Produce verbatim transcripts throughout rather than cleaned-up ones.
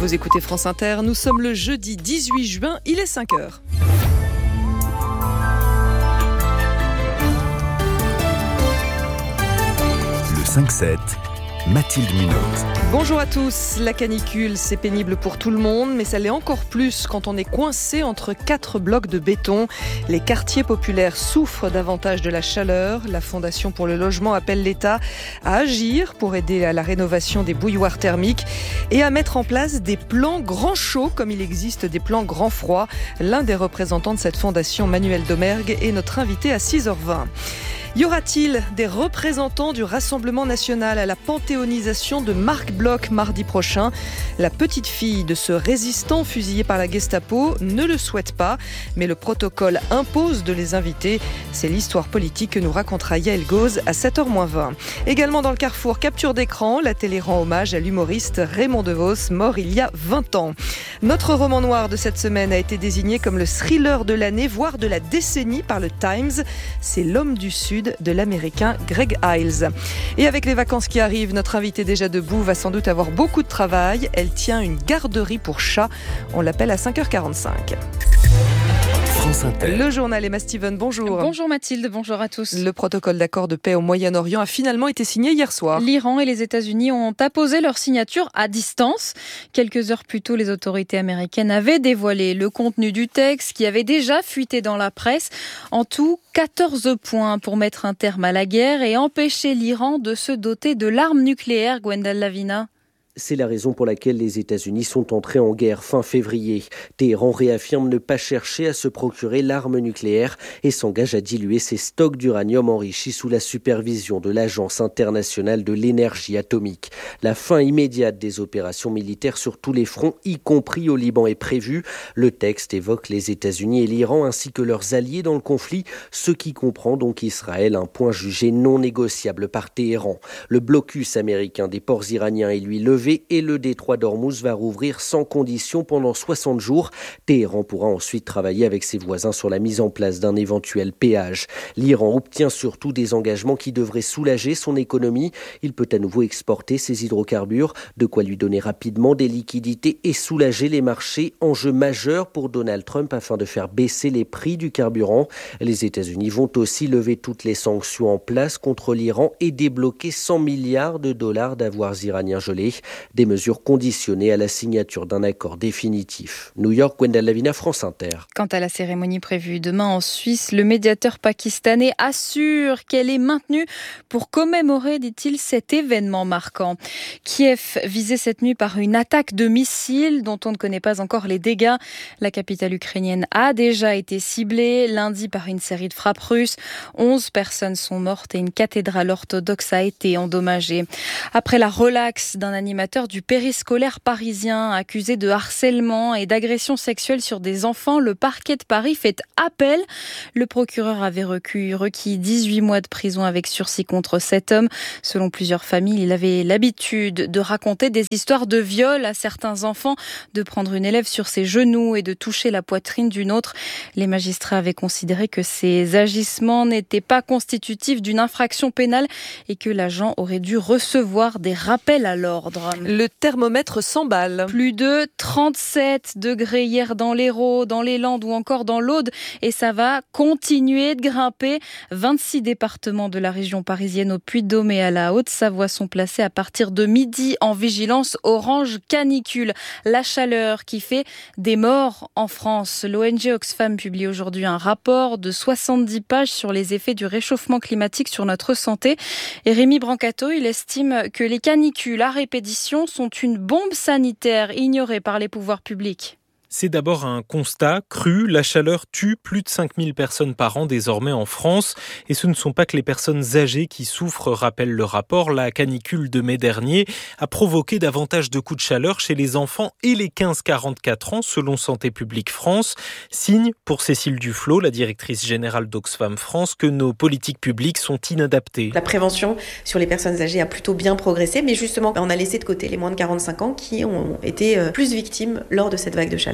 Vous écoutez France Inter, nous sommes le jeudi dix-huit juin, il est cinq heures. Le cinq sept, Mathilde Munoz. Bonjour à tous. La canicule, c'est pénible pour tout le monde, mais ça l'est encore plus quand on est coincé entre quatre blocs de béton. Les quartiers populaires souffrent davantage de la chaleur. La Fondation pour le logement appelle l'État à agir pour aider à la rénovation des bouilloires thermiques et à mettre en place des plans grand chaud comme il existe des plans grand froid. L'un des représentants de cette fondation, Manuel Domergue, est notre invité à six heures vingt. Y aura-t-il des représentants du Rassemblement national à la panthéonisation de Marc Bloch mardi prochain ? La petite fille de ce résistant fusillé par la Gestapo ne le souhaite pas, mais le protocole impose de les inviter. C'est l'histoire politique que nous racontera Yael Gauze à sept heures moins vingt. Également dans le Carrefour, capture d'écran, la télé rend hommage à l'humoriste Raymond DeVos, mort il y a vingt ans. Notre roman noir de cette semaine a été désigné comme le thriller de l'année, voire de la décennie par le Times. C'est L'homme du Sud de l'américain Greg Iles. Et avec les vacances qui arrivent, notre invitée déjà debout va sans doute avoir beaucoup de travail. Elle tient une garderie pour chats. On l'appelle à cinq heures quarante-cinq. France Inter. Le journal Emma Steven, bonjour. Bonjour Mathilde, bonjour à tous. Le protocole d'accord de paix au Moyen-Orient a finalement été signé hier soir. L'Iran et les États-Unis ont apposé leur signature à distance. Quelques heures plus tôt, les autorités américaines avaient dévoilé le contenu du texte qui avait déjà fuité dans la presse. En tout, quatorze points pour mettre un terme à la guerre et empêcher l'Iran de se doter de l'arme nucléaire, Gwendal Lavina. C'est la raison pour laquelle les États-Unis sont entrés en guerre fin février. Téhéran réaffirme ne pas chercher à se procurer l'arme nucléaire et s'engage à diluer ses stocks d'uranium enrichi sous la supervision de l'Agence internationale de l'énergie atomique. La fin immédiate des opérations militaires sur tous les fronts, y compris au Liban, est prévue. Le texte évoque les États-Unis et l'Iran ainsi que leurs alliés dans le conflit, ce qui comprend donc Israël, un point jugé non négociable par Téhéran. Le blocus américain des ports iraniens est lui levé et le détroit d'Ormuz va rouvrir sans condition pendant soixante jours. Téhéran pourra ensuite travailler avec ses voisins sur la mise en place d'un éventuel péage. L'Iran obtient surtout des engagements qui devraient soulager son économie. Il peut à nouveau exporter ses hydrocarbures, de quoi lui donner rapidement des liquidités et soulager les marchés, enjeu majeur pour Donald Trump afin de faire baisser les prix du carburant. Les États-Unis vont aussi lever toutes les sanctions en place contre l'Iran et débloquer cent milliards de dollars d'avoirs iraniens gelés. Des mesures conditionnées à la signature d'un accord définitif. New York, Gwendal Lavina, France Inter. Quant à la cérémonie prévue demain en Suisse, le médiateur pakistanais assure qu'elle est maintenue pour commémorer, dit-il, cet événement marquant. Kiev visé cette nuit par une attaque de missiles dont on ne connaît pas encore les dégâts. La capitale ukrainienne a déjà été ciblée lundi par une série de frappes russes. Onze personnes sont mortes et une cathédrale orthodoxe a été endommagée. Après la relaxe d'un animateur du périscolaire parisien accusé de harcèlement et d'agression sexuelle sur des enfants, le parquet de Paris fait appel. Le procureur avait requis, requis dix-huit mois de prison avec sursis contre cet homme. Selon plusieurs familles, il avait l'habitude de raconter des histoires de viol à certains enfants, de prendre une élève sur ses genoux et de toucher la poitrine d'une autre. Les magistrats avaient considéré que ces agissements n'étaient pas constitutifs d'une infraction pénale et que l'agent aurait dû recevoir des rappels à l'ordre. Le thermomètre s'emballe. Plus de trente-sept degrés hier dans l'Hérault, dans les Landes ou encore dans l'Aude. Et ça va continuer de grimper. vingt-six départements de la région parisienne au Puy-de-Dôme et à la Haute-Savoie sont placés à partir de midi en vigilance orange canicule. La chaleur qui fait des morts en France. L'O N G Oxfam publie aujourd'hui un rapport de soixante-dix pages sur les effets du réchauffement climatique sur notre santé. Et Rémi Brancato, il estime que les canicules à répétition sont une bombe sanitaire ignorée par les pouvoirs publics. C'est d'abord un constat cru. La chaleur tue plus de cinq mille personnes par an désormais en France. Et ce ne sont pas que les personnes âgées qui souffrent, rappelle le rapport. La canicule de mai dernier a provoqué davantage de coups de chaleur chez les enfants et les quinze à quarante-quatre ans, selon Santé publique France. Signe pour Cécile Duflot, la directrice générale d'Oxfam France, que nos politiques publiques sont inadaptées. La prévention sur les personnes âgées a plutôt bien progressé, mais justement, on a laissé de côté les moins de quarante-cinq ans qui ont été plus victimes lors de cette vague de chaleur.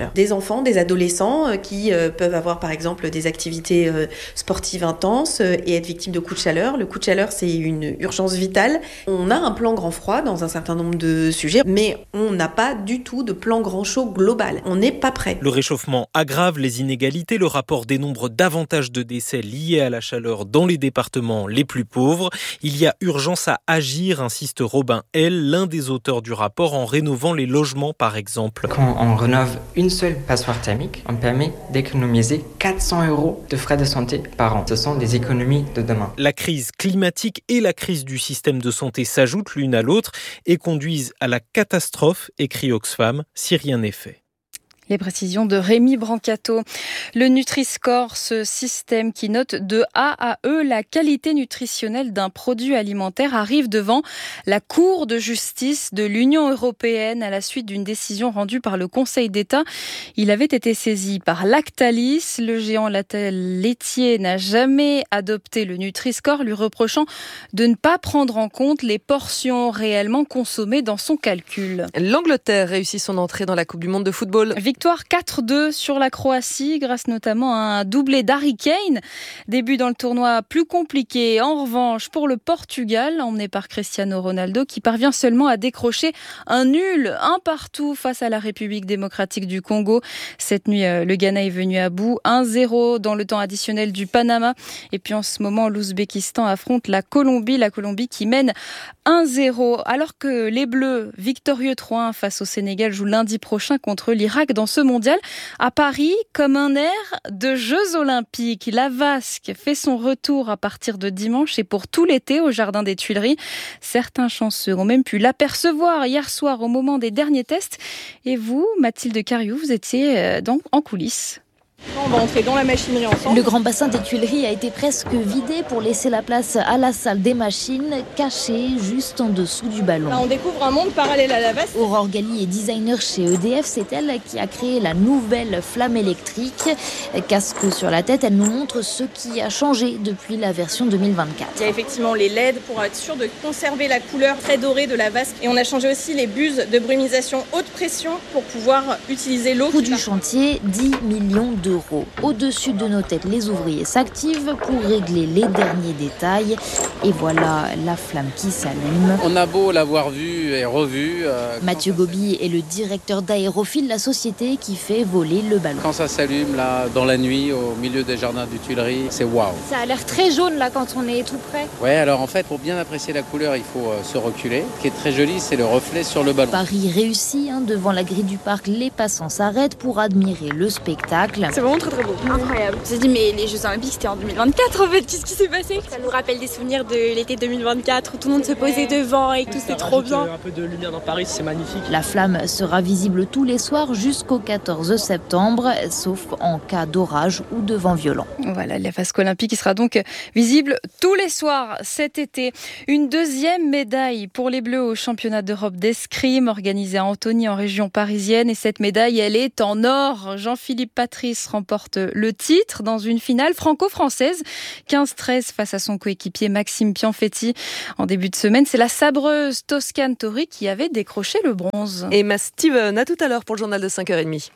chaleur. Des enfants, des adolescents euh, qui euh, peuvent avoir par exemple des activités euh, sportives intenses euh, et être victimes de coups de chaleur. Le coup de chaleur, c'est une urgence vitale. On a un plan grand froid dans un certain nombre de sujets, mais on n'a pas du tout de plan grand chaud global. On n'est pas prêt. Le réchauffement aggrave les inégalités. Le rapport dénombre davantage de décès liés à la chaleur dans les départements les plus pauvres. Il y a urgence à agir, insiste Robin L, l'un des auteurs du rapport, en rénovant les logements par exemple. Quand on rénove une seule passoire thermique, on permet d'économiser quatre cents euros de frais de santé par an. Ce sont des économies de demain. La crise climatique et la crise du système de santé s'ajoutent l'une à l'autre et conduisent à la catastrophe, écrit Oxfam, si rien n'est fait. Les précisions de Rémi Brancato. Le Nutri-Score, ce système qui note de A à E la qualité nutritionnelle d'un produit alimentaire, arrive devant la Cour de justice de l'Union européenne à la suite d'une décision rendue par le Conseil d'État. Il avait été saisi par Lactalis. Le géant laitier n'a jamais adopté le Nutri-Score, lui reprochant de ne pas prendre en compte les portions réellement consommées dans son calcul. L'Angleterre réussit son entrée dans la Coupe du Monde de football. Victoire quatre deux sur la Croatie grâce notamment à un doublé d'Harry Kane. Début dans le tournoi plus compliqué en revanche pour le Portugal, emmené par Cristiano Ronaldo qui parvient seulement à décrocher un nul, un partout face à la République démocratique du Congo. Cette nuit, le Ghana est venu à bout, un zéro dans le temps additionnel du Panama. Et puis en ce moment, l'Ouzbékistan affronte la Colombie, la Colombie qui mène un zéro. Alors que les Bleus, victorieux trois un face au Sénégal, jouent lundi prochain contre l'Irak dans ce mondial. À Paris, comme un air de Jeux Olympiques, la Vasque fait son retour à partir de dimanche et pour tout l'été au Jardin des Tuileries. Certains chanceux ont même pu l'apercevoir hier soir au moment des derniers tests. Et vous, Mathilde Cariou, vous étiez donc en coulisses. On va entrer dans la machinerie ensemble. Le grand bassin des Tuileries a été presque vidé pour laisser la place à la salle des machines, cachée juste en dessous du ballon. Là, on découvre un monde parallèle à la Vasque. Aurore Gali est designer chez E D F, c'est elle qui a créé la nouvelle flamme électrique. Casque sur la tête, elle nous montre ce qui a changé depuis la version deux mille vingt-quatre. Il y a effectivement les L E D pour être sûr de conserver la couleur très dorée de la Vasque. Et on a changé aussi les buses de brumisation haute pression pour pouvoir utiliser l'eau. Coût du chantier, dix millions d'euros. Au-dessus de nos têtes, les ouvriers s'activent pour régler les derniers détails. Et voilà la flamme qui s'allume. On a beau l'avoir vu et revu. Euh, Mathieu Gobi est le directeur d'Aérophile, la société qui fait voler le ballon. Quand ça s'allume là, dans la nuit, au milieu des jardins du Tuileries, c'est waouh. Ça a l'air très jaune là quand on est tout près. Ouais, alors en fait, pour bien apprécier la couleur, il faut euh, se reculer. Ce qui est très joli, c'est le reflet sur le ballon. Paris réussit, hein, devant la grille du parc, les passants s'arrêtent pour admirer le spectacle. C'est vraiment très très beau. Incroyable. On s'est dit mais les Jeux Olympiques c'était en deux mille vingt-quatre en fait, qu'est-ce qui s'est passé? Ça nous rappelle des souvenirs de l'été deux mille vingt-quatre où tout le monde se posait devant et tout, c'est trop bien. Un peu de lumière dans Paris, c'est magnifique. La flamme sera visible tous les soirs jusqu'au quatorze septembre, sauf en cas d'orage ou de vent violent. Voilà, la Vasque olympique qui sera donc visible tous les soirs cet été. Une deuxième médaille pour les Bleus au championnat d'Europe d'escrime organisé à Antony en région parisienne. Et cette médaille, elle est en or. Jean-Philippe Patrice remporte le titre dans une finale franco-française. quinze treize face à son coéquipier Maxime Pianfetti. En début de semaine, c'est la sabreuse Toscane Tori qui avait décroché le bronze. Emma Steven, à tout à l'heure pour le journal de cinq heures trente.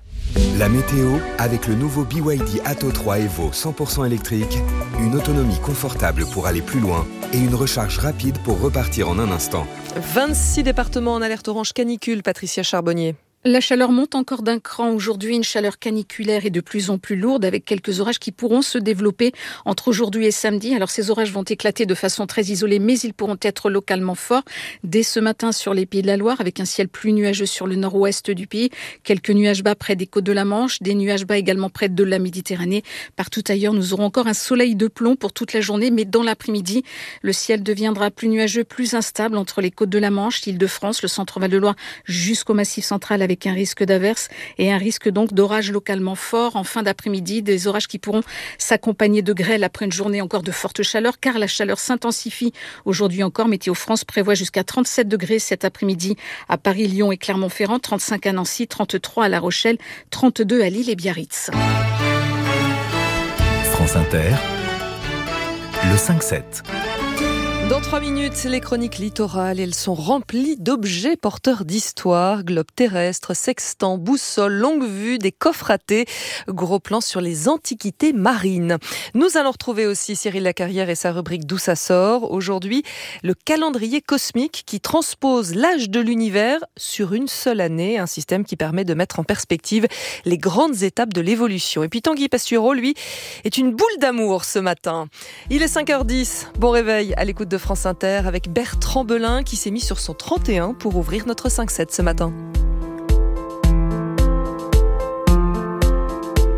La météo avec le nouveau B Y D Atto trois Evo cent pour cent électrique, une autonomie confortable pour aller plus loin et une recharge rapide pour repartir en un instant. vingt-six départements en alerte orange canicule, Patricia Charbonnier. La chaleur monte encore d'un cran aujourd'hui, une chaleur caniculaire et de plus en plus lourde avec quelques orages qui pourront se développer entre aujourd'hui et samedi. Alors ces orages vont éclater de façon très isolée mais ils pourront être localement forts dès ce matin sur les Pays de la Loire avec un ciel plus nuageux sur le nord-ouest du pays. Quelques nuages bas près des côtes de la Manche, des nuages bas également près de la Méditerranée. Partout ailleurs, nous aurons encore un soleil de plomb pour toute la journée mais dans l'après-midi, le ciel deviendra plus nuageux, plus instable entre les côtes de la Manche, l'Île-de-France, le centre-Val de Loire jusqu'au Massif central avec un risque d'averse et un risque donc d'orage localement fort en fin d'après-midi, des orages qui pourront s'accompagner de grêle après une journée encore de forte chaleur car la chaleur s'intensifie aujourd'hui encore. Météo France prévoit jusqu'à trente-sept degrés cet après-midi à Paris, Lyon et Clermont-Ferrand, trente-cinq à Nancy, trente-trois à La Rochelle, trente-deux à Lille et Biarritz. France Inter, le cinq sept. Dans trois minutes, les chroniques littorales, elles sont remplies d'objets porteurs d'histoire, globes terrestres, sextants, boussoles, longue vue, des coffres à thé, gros plans sur les antiquités marines. Nous allons retrouver aussi Cyril Lacarrière et sa rubrique D'où ça sort. Aujourd'hui, le calendrier cosmique qui transpose l'âge de l'univers sur une seule année, un système qui permet de mettre en perspective les grandes étapes de l'évolution. Et puis Tanguy Pastureau, lui, est une boule d'amour ce matin. Il est cinq heures dix, bon réveil à l'écoute de France Inter avec Bertrand Belin qui s'est mis sur son trente et un pour ouvrir notre cinq sept ce matin.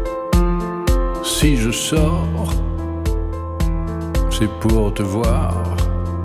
Si je sors, c'est pour te voir